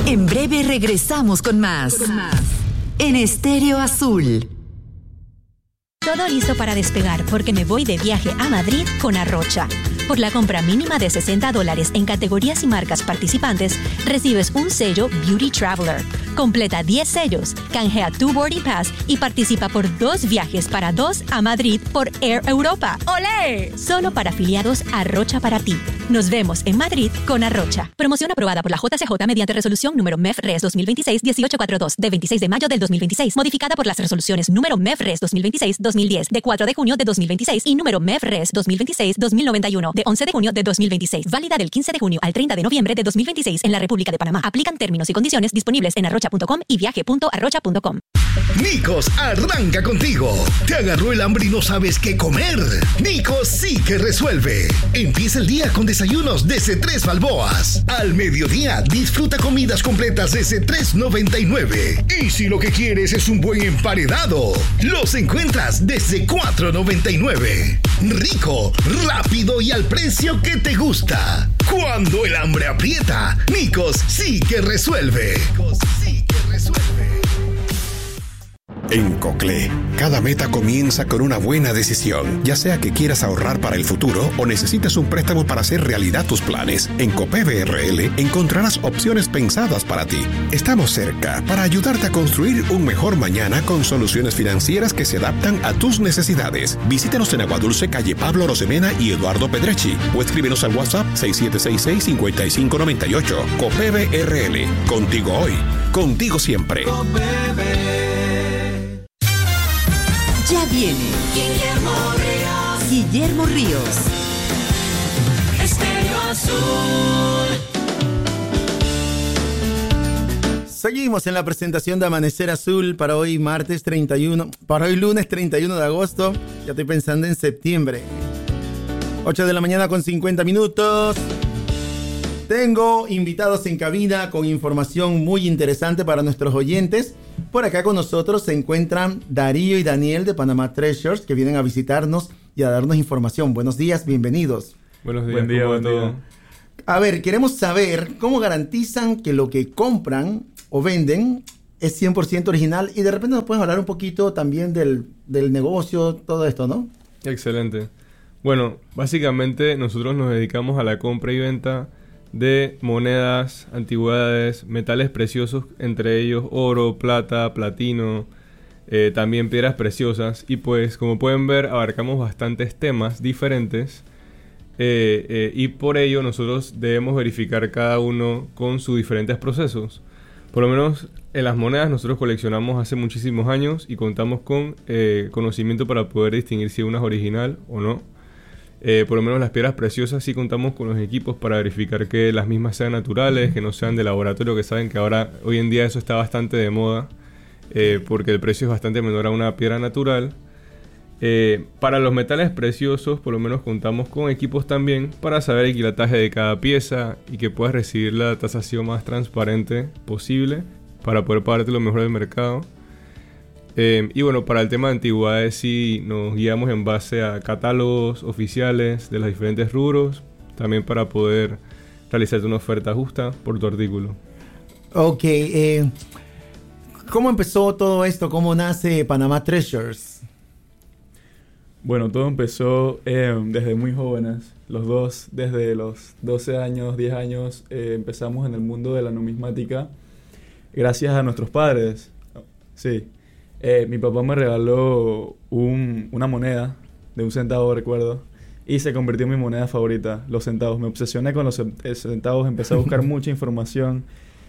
En breve regresamos con más. En Estéreo Azul. Todo listo para despegar porque me voy de viaje a Madrid con Arrocha. Por la compra mínima de $60 en categorías y marcas participantes, recibes un sello Beauty Traveler. Completa 10 sellos, canjea tu Boarding Pass y participa por 2 viajes para 2 a Madrid por Air Europa. ¡Olé! Solo para afiliados Arrocha para ti. Nos vemos en Madrid con Arrocha. Promoción aprobada por la JCJ mediante resolución número MEF-RES 2026-1842 de 26 de mayo del 2026, modificada por las resoluciones número MEF-RES 2026-2010 de 4 de junio de 2026 y número MEF-RES 2026-2091 de 11 de junio de 2026. Válida del 15 de junio al 30 de noviembre de 2026 en la República de Panamá. Aplican términos y condiciones disponibles en arrocha.com y viaje.arrocha.com. Nikos arranca contigo. ¿Te agarró el hambre y no sabes qué comer? Nikos sí que resuelve. Empieza el día con desayunos desde 3 balboas. Al mediodía disfruta comidas completas desde $3.99. Y si lo que quieres es un buen emparedado, los encuentras desde $4.99. Rico, rápido y al precio que te gusta. Cuando el hambre aprieta, Nikos sí que resuelve. Nikos sí que resuelve. En Coclé, cada meta comienza con una buena decisión. Ya sea que quieras ahorrar para el futuro o necesites un préstamo para hacer realidad tus planes, en Copeve RL encontrarás opciones pensadas para ti. Estamos cerca para ayudarte a construir un mejor mañana con soluciones financieras que se adaptan a tus necesidades. Visítanos en Aguadulce, calle Pablo Rosemena y Eduardo Pedrechi, o escríbenos al WhatsApp 6766-5598. Copeve RL. Contigo hoy, contigo siempre. Ya viene Guillermo Ríos. Estéreo Azul. Seguimos en la presentación de Amanecer Azul para hoy lunes 31 de agosto. Ya estoy pensando en septiembre. 8 de la mañana con 50 minutos. Tengo invitados en cabina con información muy interesante para nuestros oyentes. Por acá con nosotros se encuentran Darío y Daniel de Panama Treasures, que vienen a visitarnos y a darnos información. Buenos días, bienvenidos. Buenos días. Buen día, buen día. A ver, queremos saber cómo garantizan que lo que compran o venden es 100% original, y de repente nos puedes hablar un poquito también del negocio, todo esto, ¿no? Excelente. Bueno, básicamente nosotros nos dedicamos a la compra y venta de monedas, antigüedades, metales preciosos, entre ellos oro, plata, platino, también piedras preciosas. Y pues, como pueden ver, abarcamos bastantes temas diferentes, y por ello nosotros debemos verificar cada uno con sus diferentes procesos. Por lo menos en las monedas nosotros coleccionamos hace muchísimos años y contamos con conocimiento para poder distinguir si una es original o no. Por lo menos las piedras preciosas sí contamos con los equipos para verificar que las mismas sean naturales, que no sean de laboratorio, que saben que hoy en día eso está bastante de moda, porque el precio es bastante menor a una piedra natural. Para los metales preciosos, por lo menos contamos con equipos también para saber el quilataje de cada pieza y que puedas recibir la tasación más transparente posible para poder pagarte lo mejor del mercado. Y bueno, para el tema de antigüedades sí nos guiamos en base a catálogos oficiales de los diferentes rubros, también para poder realizarte una oferta justa por tu artículo. Ok, ¿cómo empezó todo esto? ¿Cómo nace Panama Treasures? Bueno, todo empezó desde muy jóvenes. Los dos, desde los 12 años, 10 años, empezamos en el mundo de la numismática gracias a nuestros padres. Sí. Mi papá me regaló una moneda de 1 centavo, recuerdo, y se convirtió en mi moneda favorita, los centavos. Me obsesioné con los centavos, empecé a buscar mucha información,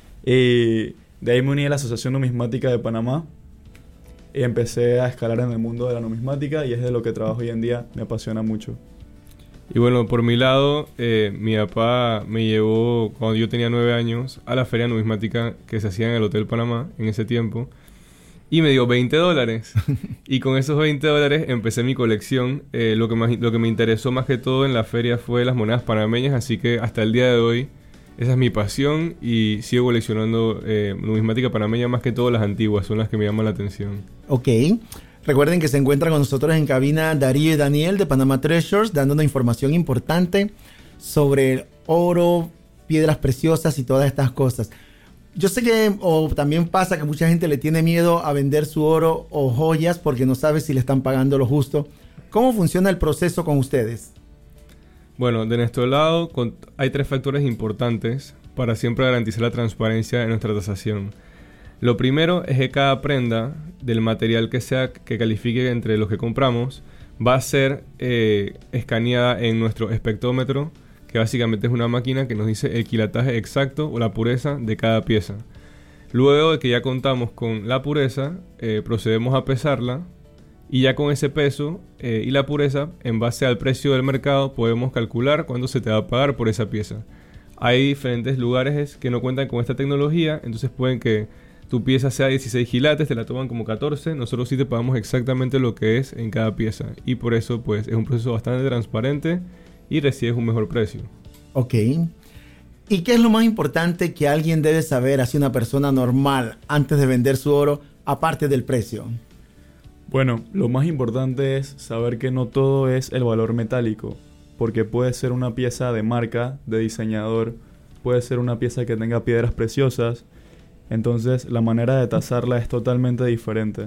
y de ahí me uní a la Asociación Numismática de Panamá y empecé a escalar en el mundo de la numismática, y es de lo que trabajo hoy en día. Me apasiona mucho. Y bueno, por mi lado, mi papá me llevó cuando yo tenía 9 años a la feria numismática que se hacía en el Hotel Panamá en ese tiempo. Y me dio $20. Y con esos $20 empecé mi colección. Lo que me interesó más que todo en la feria fue las monedas panameñas. Así que hasta el día de hoy esa es mi pasión. Y sigo coleccionando numismática panameña, más que todo las antiguas. Son las que me llaman la atención. Ok. Recuerden que se encuentran con nosotros en cabina Darío y Daniel de Panama Treasures, dándonos información importante sobre oro, piedras preciosas y todas estas cosas. Yo sé que también pasa que mucha gente le tiene miedo a vender su oro o joyas porque no sabe si le están pagando lo justo. ¿Cómo funciona el proceso con ustedes? Bueno, de nuestro lado hay 3 factores importantes para siempre garantizar la transparencia de nuestra tasación. Lo primero es que cada prenda del material que sea que califique entre los que compramos va a ser escaneada en nuestro espectrómetro, que básicamente es una máquina que nos dice el quilataje exacto o la pureza de cada pieza. Luego de que ya contamos con la pureza, procedemos a pesarla y ya con ese peso y la pureza, en base al precio del mercado, podemos calcular cuánto se te va a pagar por esa pieza. Hay diferentes lugares que no cuentan con esta tecnología, entonces pueden que tu pieza sea 16 quilates, te la toman como 14, nosotros sí te pagamos exactamente lo que es en cada pieza. Y por eso pues es un proceso bastante transparente y recibes un mejor precio. Ok. ¿Y qué es lo más importante que alguien debe saber, así una persona normal, antes de vender su oro, aparte del precio? Bueno, lo más importante es saber que no todo es el valor metálico, porque puede ser una pieza de marca, de diseñador, puede ser una pieza que tenga piedras preciosas. Entonces la manera de tasarla es totalmente diferente.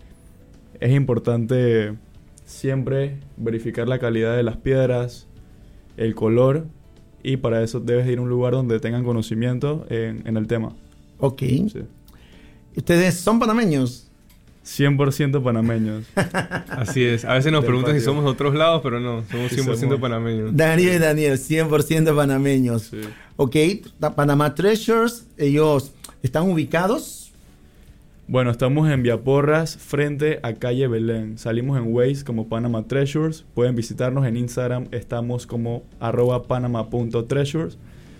Es importante siempre verificar la calidad de las piedras, el color, y para eso debes ir a un lugar donde tengan conocimiento en el tema. Ok. Sí. ¿Ustedes son panameños? 100% panameños. Así es. A veces nos preguntan si somos de otros lados, pero no, somos 100% somos panameños. Darío y Daniel, 100% panameños. Sí. Ok, Panama Treasures, ellos están ubicados. Bueno, estamos en Viaporras, frente a calle Belén. Salimos en Waze como Panama Treasures. Pueden visitarnos en Instagram, estamos como @panama.treasures.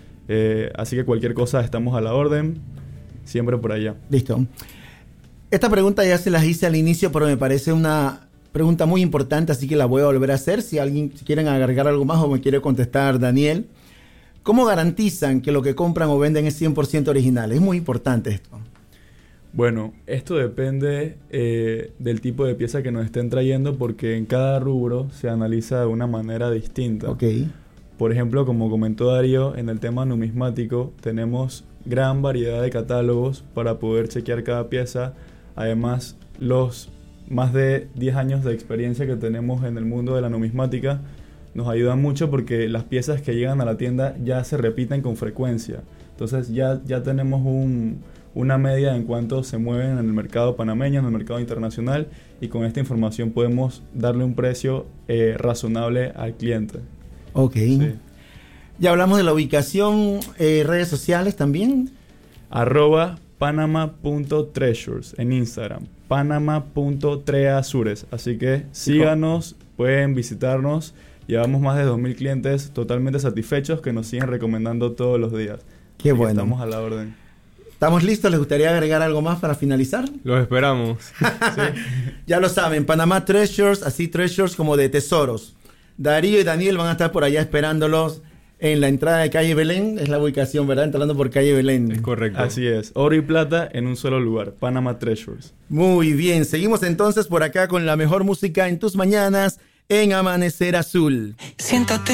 Así que cualquier cosa estamos a la orden, siempre por allá. Listo. Esta pregunta ya se las hice al inicio, pero me parece una pregunta muy importante, así que la voy a volver a hacer. Si quieren agregar algo más o me quiere contestar Daniel. ¿Cómo garantizan que lo que compran o venden es 100% original? Es muy importante esto. Bueno, esto depende del tipo de pieza que nos estén trayendo, porque en cada rubro se analiza de una manera distinta. Ok. Por ejemplo, como comentó Darío, en el tema numismático tenemos gran variedad de catálogos para poder chequear cada pieza. Además, los más de 10 años de experiencia que tenemos en el mundo de la numismática nos ayudan mucho, porque las piezas que llegan a la tienda ya se repiten con frecuencia. Entonces ya tenemos una media en cuanto se mueven en el mercado panameño, en el mercado internacional, y con esta información podemos darle un precio razonable al cliente. Ok. Sí. Ya hablamos de la ubicación, redes sociales también. @panama.treasures en Instagram, panama.treasures. Así que síganos, pueden visitarnos. Llevamos más de 2,000 clientes totalmente satisfechos que nos siguen recomendando todos los días. Qué bueno. Estamos a la orden. ¿Estamos listos? ¿Les gustaría agregar algo más para finalizar? Los esperamos. ¿Sí? Ya lo saben, Panama Treasures, así treasures como de tesoros. Darío y Daniel van a estar por allá esperándolos en la entrada de calle Belén. Es la ubicación, ¿verdad? Entrando por calle Belén. Es correcto. Así es. Oro y plata en un solo lugar. Panama Treasures. Muy bien. Seguimos entonces por acá con la mejor música en tus mañanas en Amanecer Azul. Siéntate.